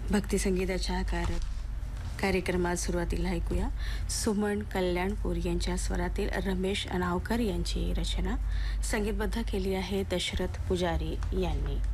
भक्ती संगीताच्या कार्यक्रमात सुरुवातीला ऐकूया सुमन कल्याणपूर यांच्या स्वरातील रमेश अनावकर यांची रचना संगीतबद्ध केली आहे दशरथ पुजारी यांनी.